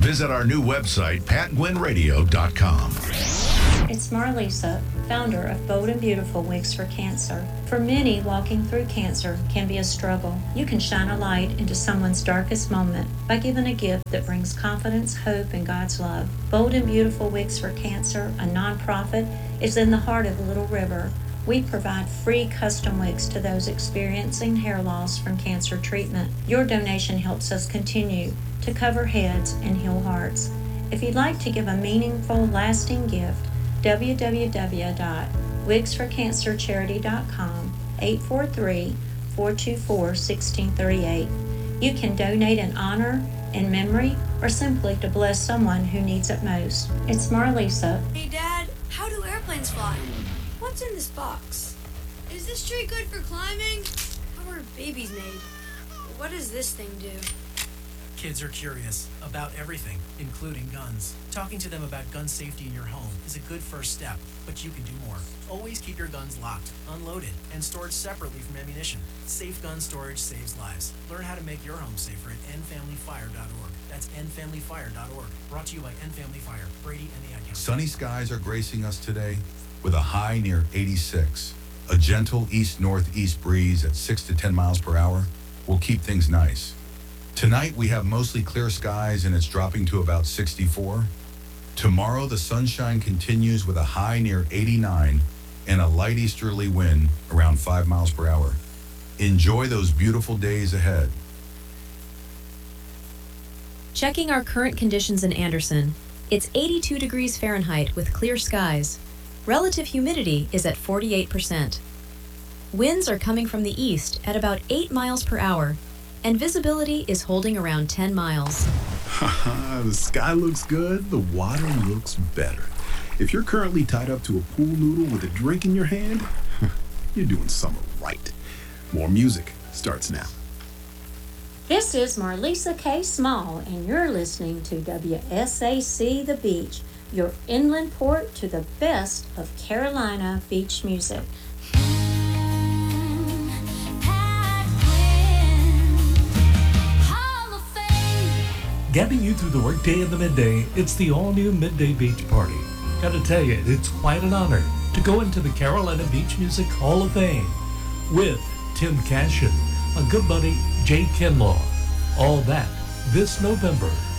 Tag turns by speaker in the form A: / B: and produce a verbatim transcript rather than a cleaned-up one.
A: Visit our new website, pat gwynn radio dot com.
B: It's Marlisa, founder of Bold and Beautiful Wigs for Cancer. For many, walking through cancer can be a struggle. You can shine a light into someone's darkest moment by giving a gift that brings confidence, hope, and God's love. Bold and Beautiful Wigs for Cancer, a nonprofit, is in the heart of Little River. We provide free custom wigs to those experiencing hair loss from cancer treatment. Your donation helps us continue to cover heads and heal hearts. If you'd like to give a meaningful, lasting gift, w w w dot wigs for cancer charity dot com, eight four three, four two four, one six three eight. You can donate in honor, in memory, or simply to bless someone who needs it most. It's Marlisa.
C: Hey Dad, how do airplanes fly? What's in this box? Is this tree good for climbing? How are babies made? What does this thing do?
D: Kids are curious about everything, including guns. Talking to them about gun safety in your home is a good first step, but you can do more. Always keep your guns locked, unloaded, and stored separately from ammunition. Safe gun storage saves lives. Learn how to make your home safer at end family fire dot org. That's end family fire dot org. Brought to you by End Family Fire, Brady, and the Ad Council.
A: Sunny skies are gracing us today with a high near eighty-six. A gentle east-northeast breeze at six to ten miles per hour will keep things nice. Tonight we have mostly clear skies and it's dropping to about sixty-four. Tomorrow the sunshine continues with a high near eighty-nine and a light easterly wind around five miles per hour. Enjoy those beautiful days ahead.
E: Checking our current conditions in Anderson. It's eighty-two degrees Fahrenheit with clear skies. Relative humidity is at forty-eight percent. Winds are coming from the east at about eight miles per hour, and visibility is holding around ten miles.
F: The sky looks good, the water looks better. If you're currently tied up to a pool noodle with a drink in your hand, you're doing summer right. More music starts now.
B: This is Marlisa K. Small, and you're listening to W S A C The Beach, your inland port to the best of Carolina beach music.
G: Getting you through the workday and the midday, it's the all-new Midday Beach Party. Gotta tell you, it's quite an honor to go into the Carolina Beach Music Hall of Fame with Tim Cashin, a good buddy, Jay Kinlaw. All that this November.